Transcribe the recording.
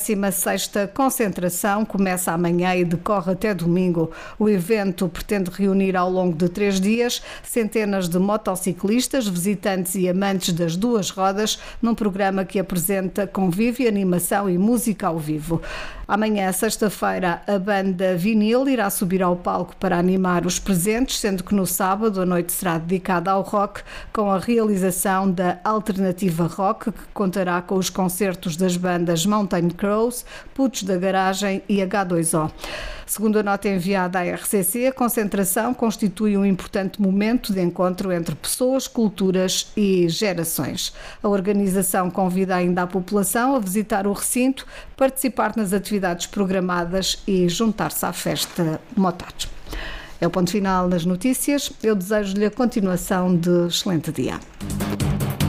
16ª concentração começa amanhã e decorre até domingo. O evento pretende reunir ao longo de 3 dias centenas de motociclistas, visitantes e amantes das duas rodas num programa que apresenta convívio, animação e música ao vivo. Amanhã, sexta-feira, a banda Vinil irá subir ao palco para animar os presentes, sendo que no sábado a noite será dedicada ao rock, com a realização da Alternativa Rock, que contará com os concertos das bandas Mountain Crows, Putos da Garagem e H2O. Segundo a nota enviada à RCC, a concentração constitui um importante momento de encontro entre pessoas, culturas e gerações. A organização convida ainda a população a visitar o recinto, participar nas atividades programadas e juntar-se à festa Motados. É o ponto final nas notícias. Eu desejo-lhe a continuação de excelente dia.